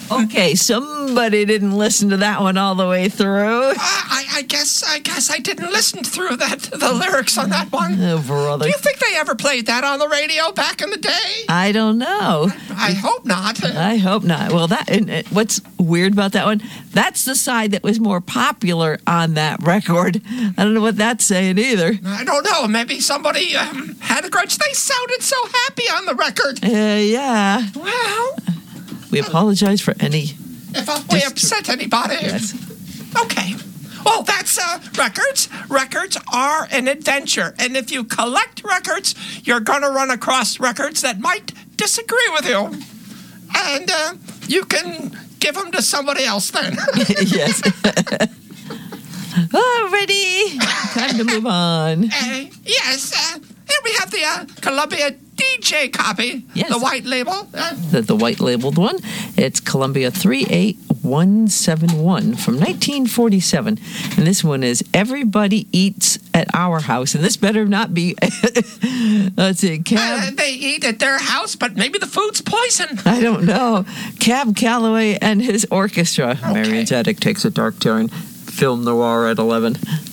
Okay, somebody didn't listen to that one all the way through. I guess I didn't listen through the lyrics on that one. Oh, brother. Do you think they ever played that on the radio back in the day? I don't know. I hope not. I hope not. Well, what's weird about that one? That's the side that was more popular on that record. I don't know what that's saying either. I don't know. Maybe somebody had a grudge. They sounded so happy on the record. Yeah. Well, we apologize for any. If we upset anybody. Yes. Okay. Well, that's records. Records are an adventure. And if you collect records, you're going to run across records that might disagree with you. And you can give them to somebody else then. Yes. Alrighty. Time to move on. Yes. Here we have the Columbia DJ copy. Yes. The white label. The white labeled one. It's Columbia 38171 from 1947. And this one is Everybody Eats at Our House. And this better not be, let's see, they eat at their house, but maybe the food's poison. I don't know. Cab Calloway and his orchestra. Okay. Marian Zadig takes a dark turn. Film noir at 11.